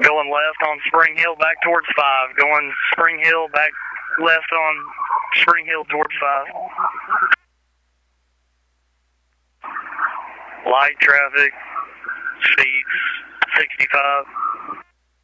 going left on Spring Hill back towards 5. Going Spring Hill back left on Spring Hill towards 5. Light traffic, speeds 65.